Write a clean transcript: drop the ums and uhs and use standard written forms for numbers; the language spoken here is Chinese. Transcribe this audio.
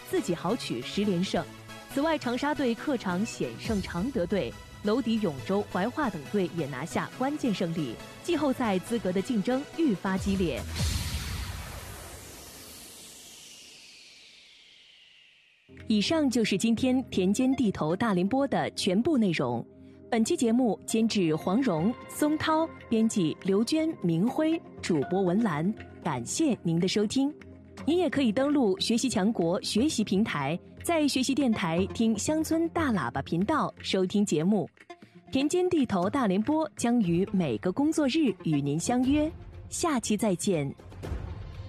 自己豪取10连胜。此外，长沙队客场险胜常德队，娄底永州、怀化等队也拿下关键胜利，季后赛资格的竞争愈发激烈。以上就是今天田间地头大联播的全部内容。本期节目监制黄蓉、松涛，编辑刘娟、明辉，主播文兰。感谢您的收听。您也可以登录学习强国学习平台，在学习电台听乡村大喇叭频道收听节目。田间地头大联播将于每个工作日与您相约，下期再见。